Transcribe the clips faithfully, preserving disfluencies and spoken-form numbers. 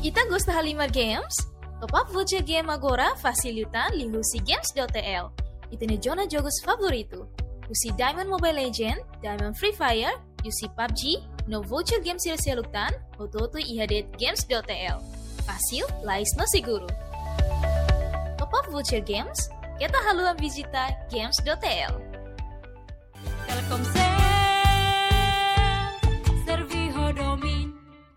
Kita gosta Halimar Games? Top up voucher game agora facilitan lihusi games dot t l. Itene jona jogos favorito. Usi Diamond Mobile Legend, Diamond Free Fire, usi P U B G, no voucher games sila seluktan, ototo ihadet games dot t l. Fácil, lais no seguro. Top up voucher games, kita haluan visita games dot t l. Telkomsel, Serviho Domin.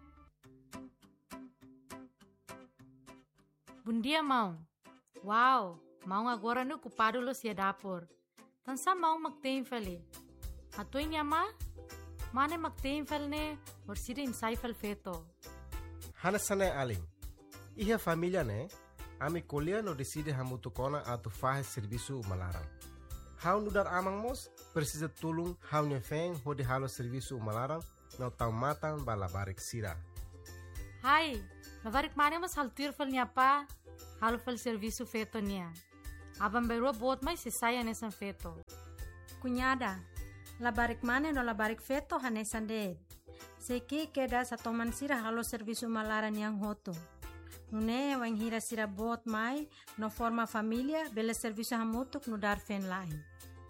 Bom dia, mão. Uau, mão agora no ocupado lo sia dapur. Tansa mão magtein feli. Atoy niya ma? Mane magtein fel ne, or sida insay fel feto. Hanasane aling. Iha família ne, ami kolia no decide hamutu kona atu fahe serviço malaram. Hau nudar amang mos, precisa tulung hau nefeng hodi halo serviço malaram, no tau matan balabarik sira. Hai, labarik mane mas haltir fel niya pa, halo fel serviço feto niya. Abang berua bot mai sisaya nesan feto. Cunhada, labarik mane no labarik feto hanesan de. Seki keda sa toman sira halo serviço malaran yang hoto. Nune wang hira sira bot mai no forma família bele serviço hamutuk no dar fen lain.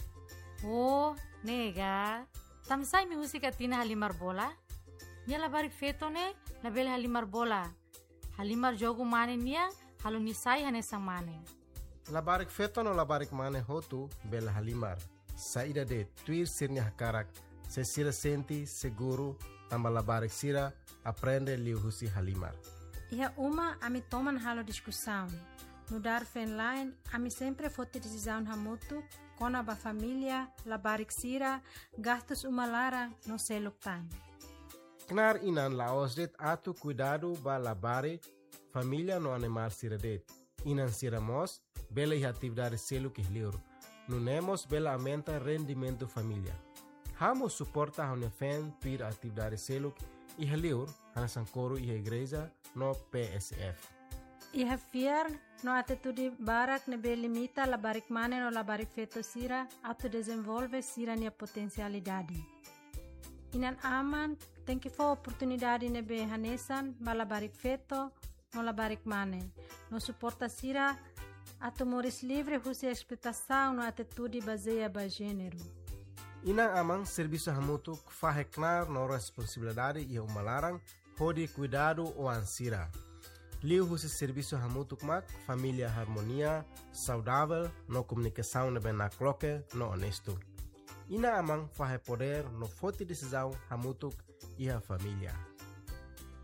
Oh, nega. Tamsay mi husika tina halimar bola? Nia labarik feto ne, label halimar bola. Halimar jogo mane niya, halo nisay hanesan mane. Labarik feto no labarik mane hotu bela halimar. Saída de tuir sirnya hakarak, se sira senti seguro, tamba labarik sira, aprende liu husi halimar. Iha uma ami toman halo discussão. No dar fen line, ami sempre fote decisão hamutu, kona ba família, labarik sira, gastos umalara no seluktan. Knar inan laos det atu cuidado ba labari, família no animar sira det. Inan sira mos, bela e atividade selo que liur. Nunemos bela aumenta rendimento família. Hamos suporta a unefen pir atividade selo e liur, hanasan coro e a igreja no P S F. Iha fiar no atitude barak nebe limita labarik mane no labarik feto sira atu desenvolve sira nia potencialidade. Inan aman tem que for oportunidade nebe hanesan ba labarik feto no labarik mane. No suporta sira atu moris livre husi expectação no atitude baseia ba gênero. Inang amang serviço hamutu faheknar no responsabilidade e umalarang hodi cuidado o ansira. Liu husi serviço hamutu mak família harmonia, saudável, no comunicação nebe na cloque, no honesto. Ina amang fahe poder no forte decisão hamutu e a família.